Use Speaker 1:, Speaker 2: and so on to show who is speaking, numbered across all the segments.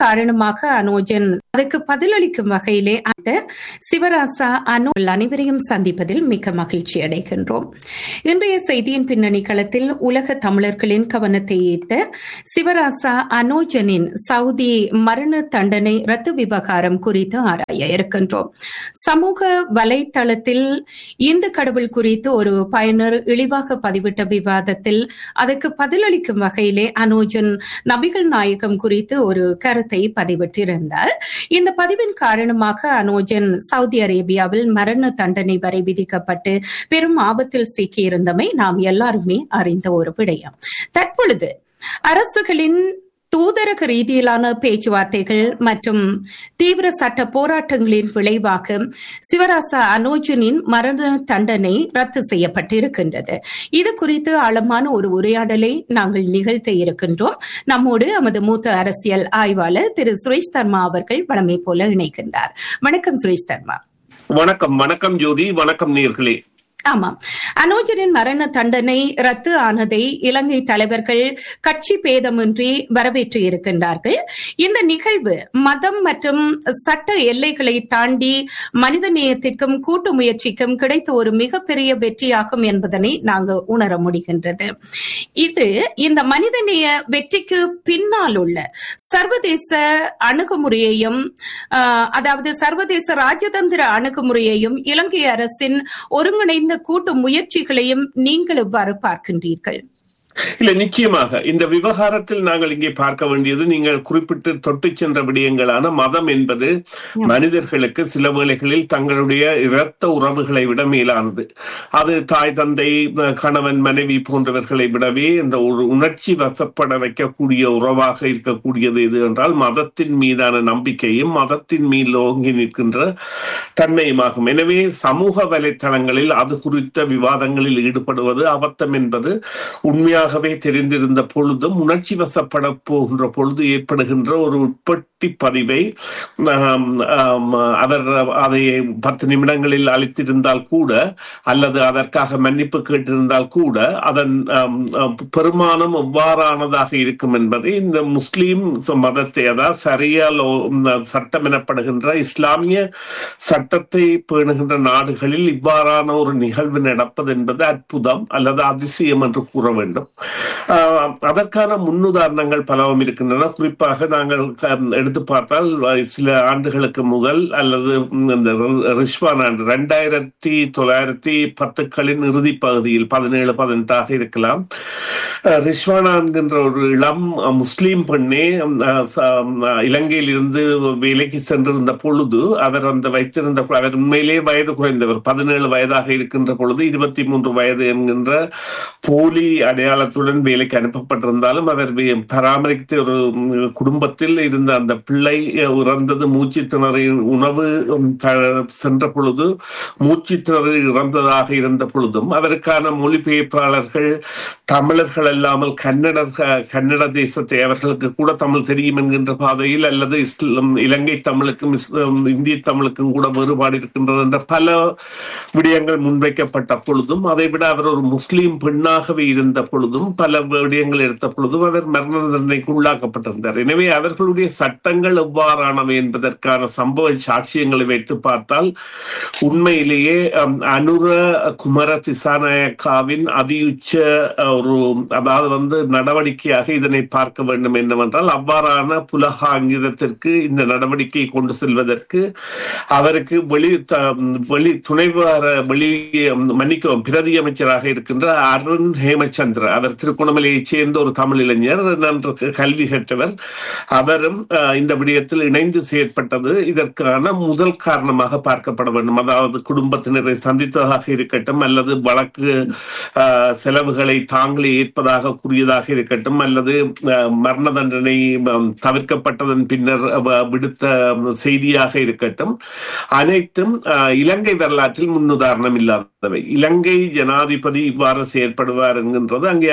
Speaker 1: காரணமாக அனோஜன் அதற்கு பதிலளிக்கும் வகையிலே அந்த சிவராசா அனைவரையும் சந்திப்பதில் மிக்க மகிழ்ச்சி அடைகின்றோம். இன்றைய செய்தியின் பின்னணி களத்தில் உலக தமிழர்களின் கவனத்தை ஈர்த்த சிவராசா அனோஜனின் சவுதி மரண தண்டனை ரத்து விவகாரம் குறித்து ஆராய இருக்கின்றோம். சமூக வலைத்தளத்தில் இந்து கடவுள் குறித்து ஒரு பயனர் இழிவாக பதிவிட்ட விவாதத்தில் அதற்கு பதிலளிக்கும் வகையிலே அனோஜன் நபிகள் நாயகம் குறித்து ஒரு கருத்தை பதிவிட்டிருந்தார். இந்த பதிவின் காரணமாக அனோஜன் சவுதி அரேபியாவில் மரண தண்டனை வரை விதிக்கப்பட்டு பெரும் ஆபத்தில் சிக்கியிருந்தமை நாம் எல்லாருமே அறிந்த ஒரு விடயம். தற்பொழுது அரசுகளின் தூதரக ரீதியிலான பேச்சுவார்த்தைகள் மற்றும் தீவிர சட்ட போராட்டங்களின் விளைவாக சிவராசா அனோஜனின் மரண தண்டனை ரத்து செய்யப்பட்டிருக்கின்றது. இது குறித்து ஆழமான ஒரு உரையாடலை நாங்கள் நிகழ்த்த இருக்கின்றோம். நம்மோடு நமது மூத்த அரசியல் ஆய்வாளர் திரு சுரேஷ் தர்மா அவர்கள் வழமை போல இணைக்கின்றார். வணக்கம் சுரேஷ் தர்மா.
Speaker 2: வணக்கம். வணக்கம் ஜோதி. வணக்கம் நேயர்களே.
Speaker 1: ஆமாம், அனோஜனின் மரண தண்டனை ரத்து ஆனதை இலங்கை தலைவர்கள் கட்சி பேதமின்றி வரவேற்று இருக்கின்றார்கள். இந்த நிகழ்வு மதம் மற்றும் சட்ட எல்லைகளை தாண்டி மனித நேயத்திற்கும் கூட்டு முயற்சிக்கும் கிடைத்த ஒரு மிகப்பெரிய வெற்றியாகும் என்பதனை நாங்கள் உணர முடிகின்றது. இது இந்த மனிதநேய வெற்றிக்கு பின்னால் உள்ள சர்வதேச அணுகுமுறையையும், அதாவது சர்வதேச ராஜதந்திர அணுகுமுறையையும் இலங்கை அரசின் ஒருங்கிணைந்த கூட்டு முயற்சிகளையும் நீங்கள் எவ்வாறு பார்க்கின்றீர்கள்?
Speaker 2: இல்ல, நிச்சயமாக இந்த விவகாரத்தில் நாங்கள் இங்கே பார்க்க வேண்டியது, நீங்கள் குறிப்பிட்டு தொட்டு சென்ற விடயங்களான மதம் என்பது மனிதர்களுக்கு சில வேளைகளில் தங்களுடைய இரத்த உறவுகளை விட மேலானது. அது தாய் தந்தை கணவன் மனைவி போன்றவர்களை விடவே இந்த ஒரு உணர்ச்சி வசப்பட வைக்கக்கூடிய உறவாக இருக்கக்கூடியது எது என்றால் மதத்தின் மீதான நம்பிக்கையும் மதத்தின் மீது ஓங்கி நிற்கின்ற தன்மையுமாகும். எனவே சமூக வலைத்தளங்களில் அது குறித்த விவாதங்களில் ஈடுபடுவது அபத்தம் என்பது உண்மையாக தெரிந்திருந்த பொழுதும் உணர்ச்சி வசப்பட போகின்ற பொழுது ஏற்படுகின்ற ஒரு உட்பட்டி பதிவை அவர் அதை 10 நிமிடங்களில் அளித்திருந்தால் கூட அல்லது அதற்காக மன்னிப்பு கேட்டிருந்தால் கூட அதன் பெருமானம் எவ்வாறானதாக இருக்கும் என்பதை இந்த முஸ்லீம் மதத்தை, அதாவது சரியா சட்டம் எனப்படுகின்ற இஸ்லாமிய சட்டத்தை பேணுகின்ற நாடுகளில் இவ்வாறான ஒரு நிகழ்வு நடப்பது என்பது அற்புதம் அல்லது அதிசயம் என்று கூற வேண்டும். அதற்கான முன்னுதாரணங்கள் பலவும் இருக்கின்றன. குறிப்பாக நாங்கள் எடுத்து பார்த்தால் சில ஆண்டுகளுக்கு முதல் அல்லது இந்த ரிஷ்வான் ஆண்டு 2910களின் இறுதி பகுதியில் 17-18 இருக்கலாம், ரிஷ்வானா என்கின்ற ஒரு இளம் முஸ்லீம் பெண்ணே இலங்கையில் இருந்து வேலைக்கு சென்றிருந்த பொழுது அவர் அவர் உண்மையிலே வயது குறைந்தவர், 17 வயதாக இருக்கின்ற பொழுது 23 வயது என்கின்ற போலி அடையாளத்துடன் வேலைக்கு அனுப்பப்பட்டிருந்தாலும் அவர் பராமரித்த ஒரு குடும்பத்தில் இருந்த அந்த பிள்ளை இறந்தது மூச்சு திணறி உணவு சென்ற பொழுது மூச்சு திணறி இறந்ததாக இருந்த பொழுதும் அவருக்கான மொழிபெயர்ப்பாளர்கள் தமிழர்கள் அல்லாமல் கன்னட தேசத்தை, அவர்களுக்கு கூட தமிழ் தெரியும் என்கின்ற பாதையில் அல்லது இலங்கை தமிழுக்கும் இந்திய தமிழுக்கும் கூட வேறுபாடு இருக்கின்றது என்ற பல விடயங்கள் முன்வைக்கப்பட்ட பொழுதும், அதை விட அவர் ஒரு முஸ்லீம் பெண்ணாகவே இருந்த பொழுதும் பல விடயங்கள் எடுத்த பொழுதும் அவர் மரண தண்டனைக்கு உள்ளாக்கப்பட்டிருந்தார். எனவே அவர்களுடைய சட்டங்கள் எவ்வாறானவை என்பதற்கான சம்பவ சாட்சியங்களை வைத்து பார்த்தால் உண்மையிலேயே அனுர குமர திசாநாயக்காவின் அதியுச்ச ஒரு அதாவது நடவடிக்கையாக இதனை பார்க்க வேண்டும் என்னவென்றால், அவ்வாறான புலகாங்கிதத்திற்கு இந்த நடவடிக்கை கொண்டு செல்வதற்கு அவருக்கு பிரதி அமைச்சராக இருக்கின்ற அருண் ஹேமச்சந்திர, அவர் திருகோணமலையை சேர்ந்த ஒரு தமிழ் இளைஞர், நன்று கல்வி கற்றவர், அவரும் இந்த விடயத்தில் இணைந்து செயற்பட்டது இதற்கான முதல் காரணமாக பார்க்கப்பட வேண்டும். அதாவது குடும்பத்தினரை சந்தித்ததாக இருக்கட்டும் அல்லது வழக்கு செலவுகளை தாங்களே ஏற்பதாக கூறியதாக இருக்கட்டும் அல்லது மரண தண்டனை தவிர்க்கப்பட்டதன் பின்னர் விடுத்த செய்தியாக இருக்கட்டும், அனைத்தும் இலங்கை வரலாற்றில் முன்னுதாரணம் இல்லாதவை. இலங்கை ஜனாதிபதி இவ்வாறு செயற்படுவார் என்கின்றது அங்கே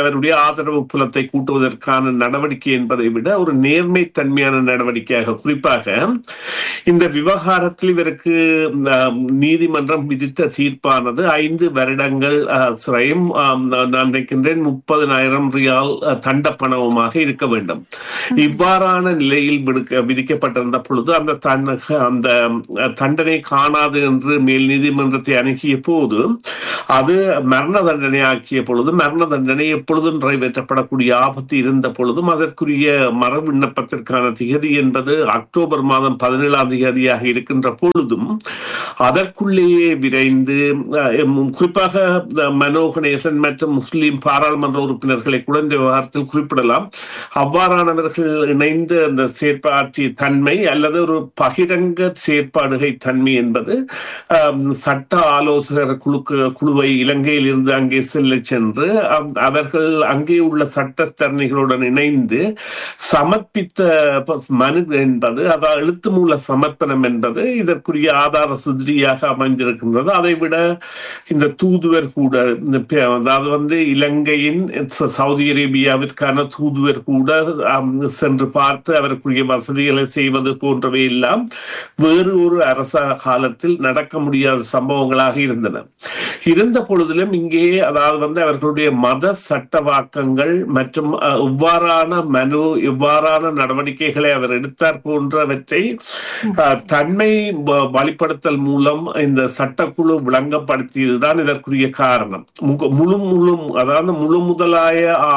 Speaker 2: அவருடைய ஆதரவு புலத்தை கூட்டுவதற்கான நடவடிக்கை என்பதை விட ஒரு நேர்மைத்தன்மையான நடவடிக்கையாக, குறிப்பாக இந்த விவகாரத்தில் இவருக்கு நீதிமன்றம் விதித்த தீர்ப்பானது 5 வருடங்கள் சிறையும் நான் நினைக்கின்றேன் 30,000 ரியால் தண்ட பணவுமாக இருக்க வேண்டும். இவ்வாறான நிலையில் விதிக்கப்பட்டிருந்த பொழுது அந்த தண்டனை காணாது என்று மேல் நீதிமன்றத்தை அணுகிய போது அது மரண தண்டனை ஆக்கிய பொழுது, மரண தண்டனை எப்பொழுதும் நிறைவேற்றப்படக்கூடிய ஆபத்து இருந்த பொழுதும் அதற்குரிய மறு விண்ணப்பத்திற்கான திகதி என்பது அக்டோபர் மாதம் 17ஆம் தேதியாக இருக்கின்ற பொழுதும் அதற்குள்ளேயே விரைந்து, குறிப்பாக மனோ கணேசன் மற்றும் முஸ்லிம் பாராளுமன்ற உறுப்பினர்களை கூட இந்த விவகாரத்தில் குறிப்பிடலாம். அவ்வாறானவர்கள் இணைந்து அந்த செயற்பாற்றிய தன்மை அல்லது ஒரு பகிரங்க செயற்பாடுகை தன்மை என்பது சட்ட ஆலோசகர் குழுவை இலங்கையில் இருந்து அங்கே சென்று அவர்கள் அங்கே உள்ள சட்டத்தரணிகளுடன் இணைந்து சமர்ப்பித்த மனு என்பது, அதாவது எழுத்து மூல சமர்ப்பணம் என்பது இதற்குரிய ஆதார சுதிரியாக அமைந்திருக்கின்றது. அதைவிட இந்த தூதுவர் கூட, அதாவது இலங்கையின் சவுதி அரேபியாவிற்கான தூதுவர் கூட சென்று பார்த்து அவருக்குரிய வசதிகளை செய்வது போன்றவை எல்லாம் வேறு ஒரு அரச காலத்தில் நடக்க முடியாத சம்பவங்களாக இருந்தன. இருந்த பொழுதிலும் இங்கே அதாவது அவர்களுடைய மத சட்டவாக்கங்கள் மற்றும் இவ்வாறான நடவடிக்கைகளை அவர் எடுத்தார் போன்றவற்றை தன்மை வழிப்படுத்தல் மூலம் இந்த சட்டக்குழு விளங்கப்படுத்தியதுதான் இதற்குரிய காரணம். முழு முதலாய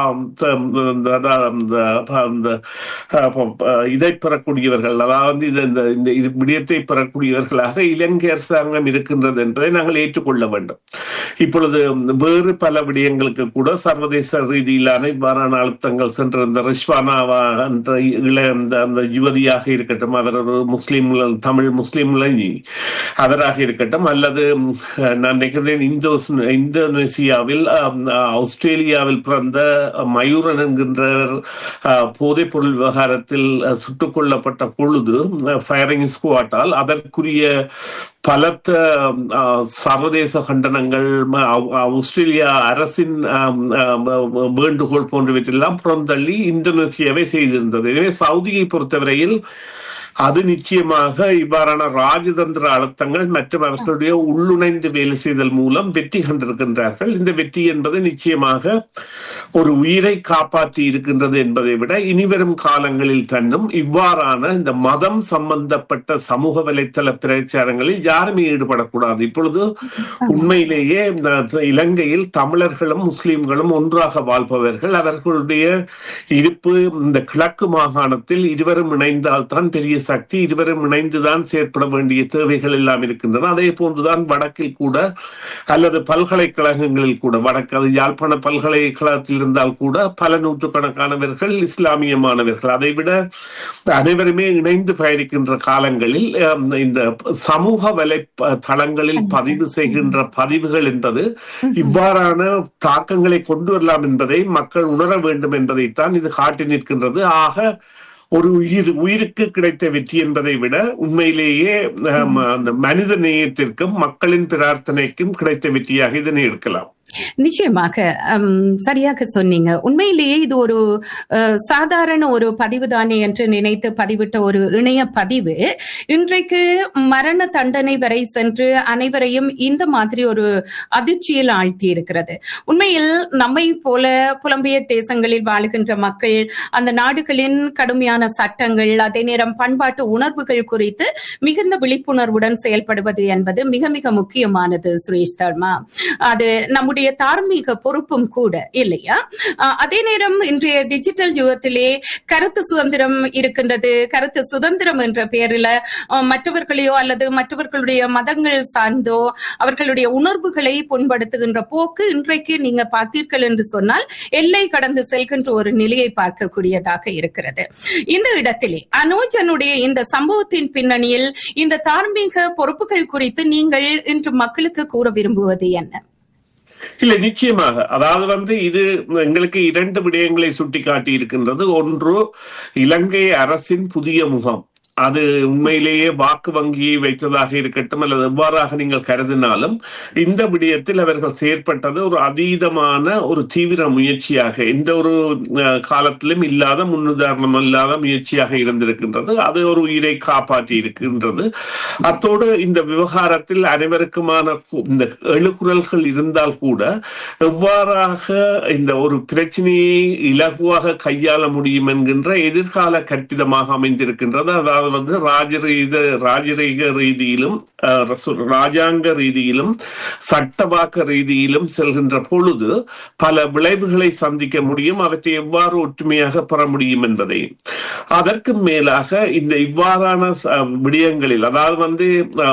Speaker 2: இதை பெறக்கூடியவர்கள், அதாவது இந்த விடயத்தை பெறக்கூடியவர்களாக இலங்கை அரசாங்கம் இருக்கின்றது என்பதை நாங்கள் ஏற்றுக்கொள்ள வேண்டும். இப்பொழுது வேறு பல விடயங்களுக்கு கூட சர்வதேச ரீதியிலான இவ்வாறான அழுத்தங்கள் சென்றிருந்த ரிஷ்வானாவா என்ற அந்த யுவதியாக இருக்கட்டும், அவர் ஒரு முஸ்லீம் தமிழ் முஸ்லீம் இளைஞி அவராக இருக்கட்டும், அல்லது நான் நினைக்கிறேன் இந்தோனேசியாவில் ஆஸ்திரேலியாவில் பிறந்த மயூரன் என்கின்றவர் போதைப் பொருள் விவகாரத்தில் சுட்டுக் கொல்லப்பட்ட பொழுது ஃபயரிங் ஸ்குவாட்டால் அதற்குரிய பலத்த சர்வதேச கண்டனங்கள், ஆஸ்திரேலியா அரசின் வேண்டுகோள் போன்றவற்றெல்லாம் புறந்தள்ளி இந்தோனேசியாவை செய்திருந்தது. எனவே சவுதியை பொறுத்தவரையில் அது நிச்சயமாக இவ்வாறான ராஜதந்திர அழுத்தங்கள் மற்றும் அவர்களுடைய உள்ளுணைந்து வேலை செய்தல் மூலம் வெற்றி கண்டிருக்கின்றார்கள். இந்த வெற்றி என்பது நிச்சயமாக ஒரு உயிரை காப்பாற்றி இருக்கின்றது என்பதை விட இனிவரும் காலங்களில் தன்னும் இவ்வாறான இந்த மதம் சம்பந்தப்பட்ட சமூக வலைத்தள பிரச்சாரங்களில் யாருமே ஈடுபடக்கூடாது. இப்பொழுது உண்மையிலேயே இலங்கையில் தமிழர்களும் முஸ்லிம்களும் ஒன்றாக வாழ்பவர்கள். அவர்களுடைய இருப்பு இந்த கிழக்கு மாகாணத்தில் இருவரும் இணைந்தால் தான் பெரிய சக்தி. இருவரும் இணைந்துதான் செயற்பட வேண்டிய தேவைகள் எல்லாம் இருக்கின்றன. அதே போன்றுதான் வடக்கில் கூட அல்லது பல்கலைக்கழகங்களில் கூட, வடக்கு அது யாழ்ப்பாண பல்கலைக்கழகத்தில் இருந்தால் கூட பல நூற்றுக்கணக்கானவர்கள் இஸ்லாமிய மாணவர்கள். அதைவிட அனைவருமே இணைந்து பயணிக்கின்ற காலங்களில் இந்த சமூக வலைத்தளங்களில் பதிவு செய்கின்ற பதிவுகள் என்பது இவ்வாறான தாக்கங்களை கொண்டு வரலாம் என்பதை மக்கள் உணர வேண்டும் என்பதைத்தான் இது காட்டி நிற்கின்றது. ஆக ஒரு உயிருக்கு கிடைத்த வெற்றி என்பதை விட உண்மையிலேயே அந்த மனித நேயத்திற்கும் மக்களின் பிரார்த்தனைக்கும் கிடைத்த வெற்றியாக இதனை எடுக்கலாம்.
Speaker 1: நிச்சயமாக சரியாக சொன்னீங்க. உண்மையிலேயே இது ஒரு சாதாரண ஒரு பதிவு தானே என்று நினைத்து பதிவிட்ட ஒரு இணைய பதிவு இன்றைக்கு மரண தண்டனை வரை சென்று அனைவரையும் இந்த மாதிரி ஒரு அதிர்ச்சியில் ஆழ்த்தி இருக்கிறது. உண்மையில் நம்மை போல புலம்பெயர் தேசங்களில் வாழுகின்ற மக்கள், அந்த நாடுகளின் கடுமையான சட்டங்கள், அதே நேரம் பண்பாட்டு உணர்வுகள் குறித்து மிகுந்த விழிப்புணர்வுடன் செயல்படுவது என்பது மிக மிக முக்கியமானது சுரேஷ் தர்மா. அது நம்முடைய தார்மீக பொறுப்பும் கூட இல்லையா? அதே நேரம் இன்றைய டிஜிட்டல் யுகத்திலே கருத்து சுதந்திரம் இருக்கின்றது. கருத்து சுதந்திரம் என்ற பெயரில் மற்றவர்களையோ அல்லது மற்றவர்களுடைய மதங்கள் சார்ந்தோ அவர்களுடைய உணர்வுகளை புண்படுத்துகின்ற போக்கு இன்றைக்கு நீங்க பார்த்தீர்கள் என்று சொன்னால் எல்லை கடந்து செல்கின்ற ஒரு நிலையை பார்க்கக்கூடியதாக இருக்கிறது. இந்த இடத்திலே அனோஜனுடைய இந்த சம்பவத்தின் பின்னணியில் இந்த தார்மீக பொறுப்புகள் குறித்து நீங்கள் இன்று மக்களுக்கு கூற விரும்புவது என்ன?
Speaker 2: இல்லை, நிச்சயமாக. அதாவது இது எங்களுக்கு 2 விடயங்களை சுட்டிக்காட்டி இருக்கின்றது. ஒன்று, இலங்கை அரசின் புதிய முகம். அது உண்மையிலேயே வாக்கு வங்கியை வைத்ததாக இருக்கட்டும் அல்லது எவ்வாறாக நீங்கள் கருதினாலும் இந்த விடயத்தில் அவர்கள் செயற்பட்டது ஒரு அதீதமான ஒரு தீவிர முயற்சியாக, எந்த ஒரு காலத்திலும் இல்லாத முன்னுதாரணம் இல்லாத முயற்சியாக இருந்திருக்கின்றது. அது ஒரு உயிரை காப்பாற்றி இருக்கின்றது. அத்தோடு இந்த விவகாரத்தில் அனைவருக்குமான இந்த எழுக்குறல்கள் இருந்தால் கூட எவ்வாறாக இந்த ஒரு பிரச்சனையை இலகுவாக கையாள முடியும் என்கின்ற எதிர்கால கற்பிதமாக அமைந்திருக்கின்றது. அதாவது ராஜரீக ரீதியிலும் ராஜாங்க ரீதியிலும் சட்டவாக்க ரீதியிலும் செல்கின்ற பொழுது பல விளைவுகளை சந்திக்க முடியும். அவற்றை எவ்வாறு ஒற்றுமையாக பெற முடியும் என்பதை, அதற்கு மேலாக இந்த இவ்வாறான விடயங்களில், அதாவது